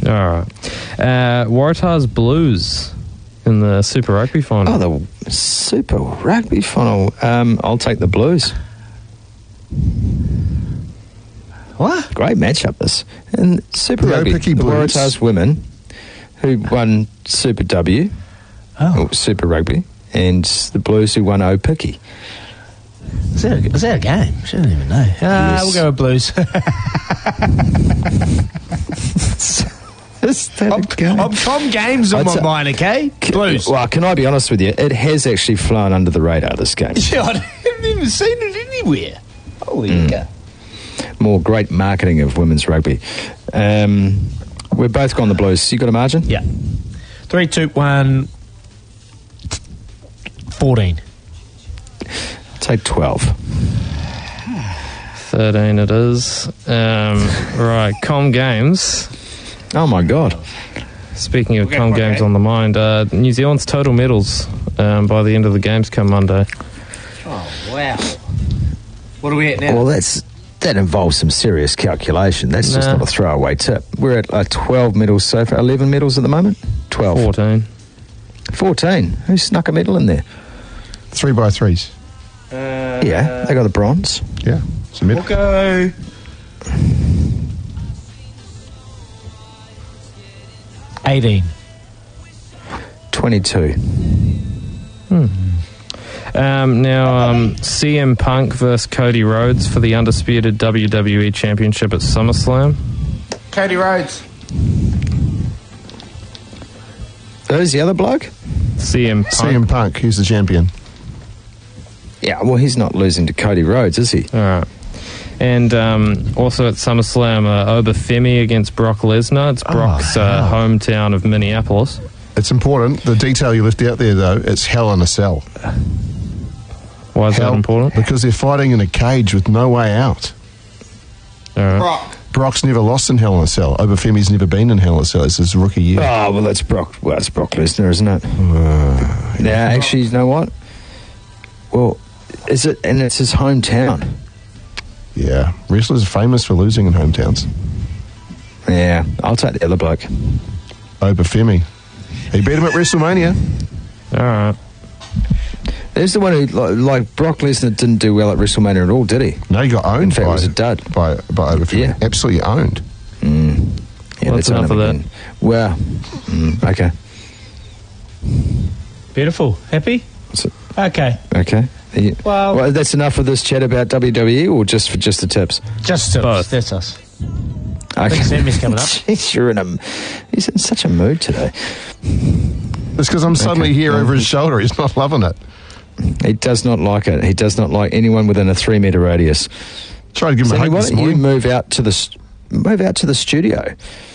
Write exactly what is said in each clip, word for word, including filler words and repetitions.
All right. Uh, Waratahs Blues in the Super Rugby final. Oh, the Super Rugby final. Um, I'll take the Blues. What? Great matchup, this. And Super The Rugby, Opiki the Blues. Waratahs women who won Super W, Oh. or Super Rugby, and the Blues who won Opiki. Is that, a, is that a game? I don't even know. Ah, Yes. we'll go with Blues. Is that a I'm, game? I'm com games on I'd my say- mind, okay? Blues. Well, can I be honest with you? It has actually flown under the radar, this game. Yeah, I haven't even seen it anywhere. Holy cow. More great marketing of women's rugby. Um, we've both gone the Blues. You got a margin? Yeah. Three, two, one. Fourteen. Take twelve. thirteen it is. Um, right, Com Games. Oh, my God. Speaking of Okay, Com okay. Games on the mind, uh, New Zealand's total medals um, by the end of the games come Monday. Oh, wow. What are we at now? Well, that's that involves some serious calculation. That's just Nah. not a throwaway tip. We're at uh, twelve medals so far. eleven medals at the moment? twelve. fourteen. fourteen. Who snuck a medal in there? Three by threes. Uh, Yeah, they got the bronze. Yeah, it's a middle. We'll go. Eighteen. twenty-two. Um, now, um, C M Punk versus Cody Rhodes for the undisputed W W E Championship at SummerSlam. Cody Rhodes. Who's the other bloke? C M Punk. C M Punk, who's the champion? Yeah, well, he's not losing to Cody Rhodes, is he? All right. And um, also at SummerSlam, uh, Obafemi against Brock Lesnar. It's Brock's uh, hometown of Minneapolis. It's important. The detail you left out there, though, it's Hell in a Cell. Why is Hell- that important? Because they're fighting in a cage with no way out. All right. Brock. Brock's never lost in Hell in a Cell. Obafemi's never been in Hell in a Cell. It's his rookie year. Oh, well, that's Brock. Well, it's Brock Lesnar, isn't it? Uh, Yeah, actually, you know what? Well, is it? And it's his hometown. yeah. Wrestlers are famous for losing in hometowns. Yeah, I'll take the other bloke. Obafemi. He beat him at WrestleMania. All right. There's the one who, like, like Brock Lesnar didn't do well at WrestleMania at all, did he? No, he got owned In fact, by, it was a dud. by, by Obafemi. Yeah. Absolutely owned. Mm. Yeah, Well, let's that's enough own him of that. again. Well, mm, okay. Beautiful. Happy? So- Okay. Okay. Are you- Well- well, that's enough of this chat about W W E, or just for just the tips? Just tips. Both. That's us. Okay. Big Sammy's coming up. Jeez, you're in a, he's in such a mood today. It's because I'm suddenly Okay. here over his shoulder. He's not loving it. He does not like it. He does not like anyone within a three metre radius. Tried to give him So a why hug this don't you morning. move out to the s- move out to the studio?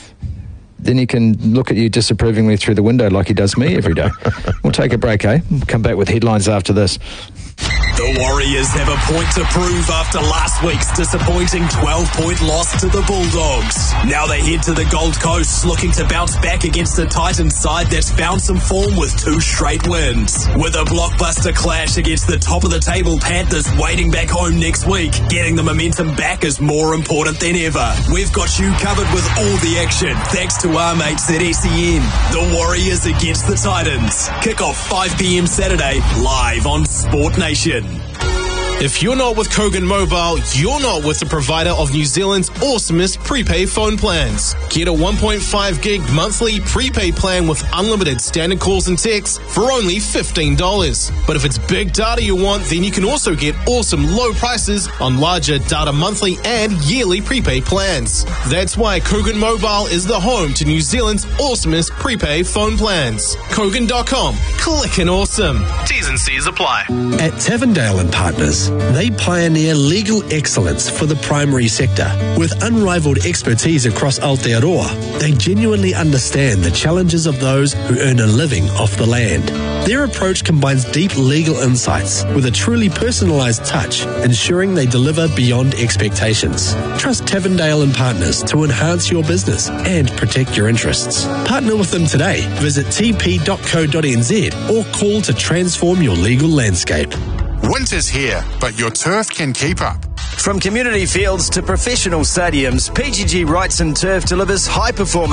Then he can look at you disapprovingly through the window like he does me every day. We'll take a break, eh? We'll come back with headlines after this. The Warriors have a point to prove after last week's disappointing twelve-point loss to the Bulldogs. Now they head to the Gold Coast looking to bounce back against the Titans side that's found some form with two straight wins. With a blockbuster clash against the top-of-the-table Panthers waiting back home next week, getting the momentum back is more important than ever. We've got you covered with all the action thanks to our mates at S E N. The Warriors against the Titans. Kick off five p.m. Saturday, live on Sport Nation. If you're not with Kogan Mobile, you're not with the provider of New Zealand's awesomest prepaid phone plans. Get a one point five gig monthly prepaid plan with unlimited standard calls and texts for only fifteen dollars. But if it's big data you want, then you can also get awesome low prices on larger data monthly and yearly prepaid plans. That's why Kogan Mobile is the home to New Zealand's awesomest prepaid phone plans. Kogan dot com. Clickin' awesome. T's and C's apply. At Tavendale and Partners, they pioneer legal excellence for the primary sector. With unrivaled expertise across Aotearoa, they genuinely understand the challenges of those who earn a living off the land. Their approach combines deep legal insights with a truly personalised touch, ensuring they deliver beyond expectations. Trust Tavendale and Partners to enhance your business and protect your interests. Partner with them today. Visit t p dot co dot n z or call to transform your legal landscape. Winter's here, but your turf can keep up. From community fields to professional stadiums, P G G Wrightson Turf delivers high performance